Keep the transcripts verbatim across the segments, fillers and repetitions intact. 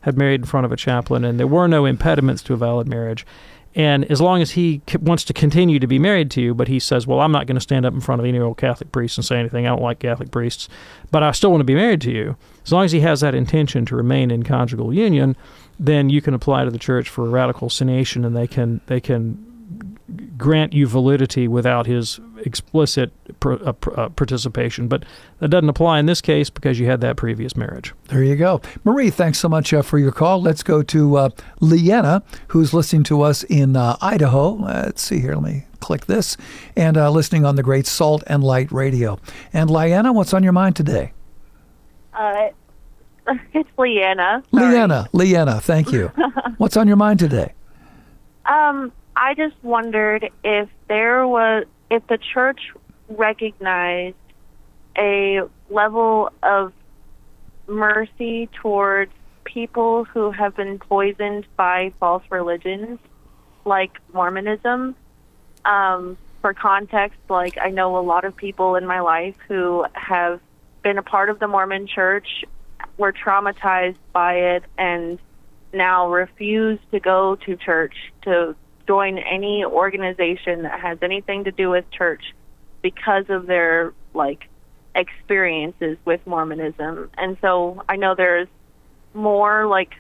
had married in front of a chaplain, and there were no impediments to a valid marriage. And as long as he c- wants to continue to be married to you, but he says, well, I'm not going to stand up in front of any old Catholic priest and say anything. I don't like Catholic priests, but I still want to be married to you. As long as he has that intention to remain in conjugal union, then you can apply to the church for radical synation, and they can they can grant you validity without his explicit pr- uh, pr- uh, participation. But that doesn't apply in this case because you had that previous marriage. There you go. Marie, thanks so much uh, for your call. Let's go to uh, Leanna, who's listening to us in uh, Idaho. Uh, let's see here. Let me click this. And uh, listening on the great Salt and Light Radio. And Leanna, what's on your mind today? Uh, it's Leanna. Sorry. Leanna, Leanna, thank you. What's on your mind today? Um, I just wondered if there was, if the church recognized a level of mercy towards people who have been poisoned by false religions, like Mormonism. Um, for context, like I know a lot of people in my life who have been a part of the Mormon church, were traumatized by it, and now refuse to go to church, to join any organization that has anything to do with church because of their like experiences with Mormonism. And so I know there's more like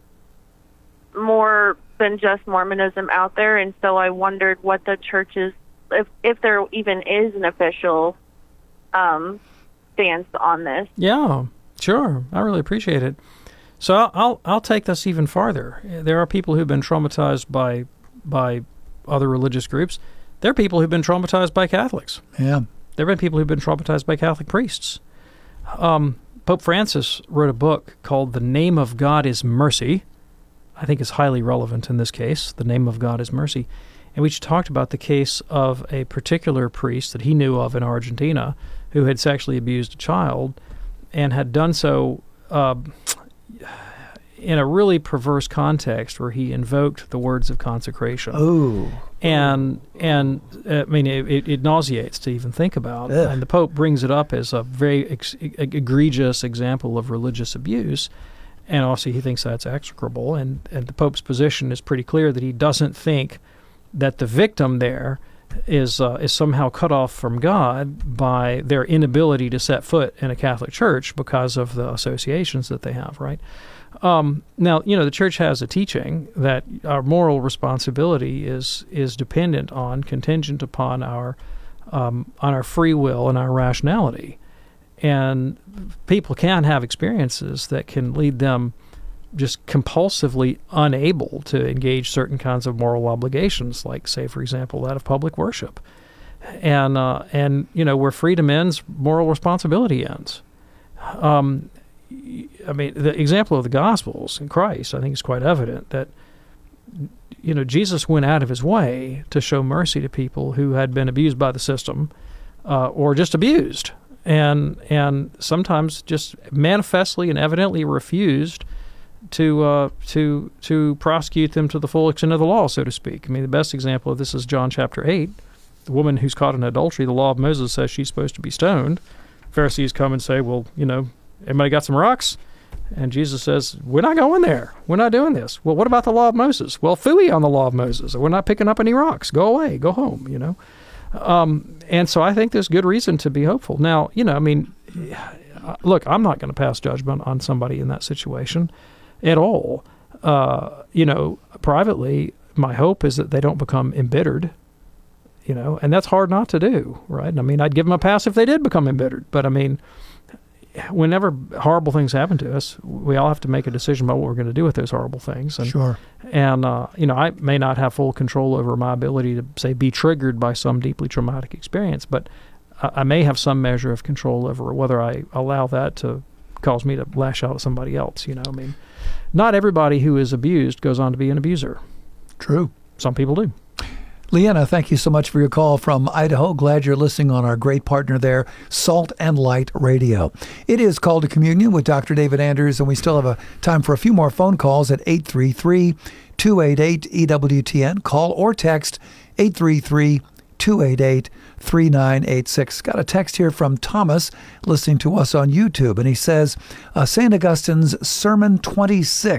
more than just Mormonism out there, and so I wondered what the church's, if if there even is an official um, stance on this. Yeah, sure. I really appreciate it. So I'll, I'll I'll take this even farther. There are people who've been traumatized by by other religious groups. There are people who've been traumatized by Catholics. Yeah. There have been people who've been traumatized by Catholic priests. Um, Pope Francis wrote a book called The Name of God is Mercy. I think is highly relevant in this case. The Name of God is Mercy. And we talked about the case of a particular priest that he knew of in Argentina who had sexually abused a child and had done so uh, in a really perverse context where he invoked the words of consecration. Oh. And, and uh, I mean, it, it nauseates to even think about. Ugh. And the Pope brings it up as a very ex- egregious example of religious abuse. And also he thinks that's execrable. And, and the Pope's position is pretty clear that he doesn't think that the victim there is uh, is somehow cut off from God by their inability to set foot in a Catholic church because of the associations that they have, right? Um, now, you know, the church has a teaching that our moral responsibility is is dependent on, contingent upon our um, on our free will and our rationality. And people can have experiences that can lead them just compulsively unable to engage certain kinds of moral obligations, like, say, for example, that of public worship. And, uh, and you know, where freedom ends, moral responsibility ends. Um, I mean, the example of the Gospels in Christ, I think, is quite evident that, you know, Jesus went out of his way to show mercy to people who had been abused by the system uh, or just abused, and and sometimes just manifestly and evidently refused to uh, to to prosecute them to the full extent of the law, so to speak. I mean, the best example of this is John chapter eight. The woman who's caught in adultery, the law of Moses says she's supposed to be stoned. Pharisees come and say, well, you know, everybody got some rocks? And Jesus says, we're not going there. We're not doing this. Well, what about the law of Moses? Well, phooey on the law of Moses. We're not picking up any rocks. Go away. Go home, you know. Um, and so I think there's good reason to be hopeful. Now, you know, I mean, look, I'm not going to pass judgment on somebody in that situation at all. Uh, you know, privately, my hope is that they don't become embittered, you know, and that's hard not to do, right? I mean, I'd give them a pass if they did become embittered. But, I mean, whenever horrible things happen to us, we all have to make a decision about what we're going to do with those horrible things. And, sure. And, uh, you know, I may not have full control over my ability to, say, be triggered by some deeply traumatic experience, but I, I may have some measure of control over whether I allow that to cause me to lash out at somebody else, you know. I mean, not everybody who is abused goes on to be an abuser. True. Some people do. Leanna, thank you so much for your call from Idaho. Glad you're listening on our great partner there, Salt and Light Radio. It is Call to Communion with Doctor David Anders, and we still have a time for a few more phone calls at eight three three, two eight eight, E W T N. Call or text eight three three, two eight eight, three nine eight six. Got a text here from Thomas listening to us on YouTube, and he says, uh, Saint Augustine's Sermon twenty-six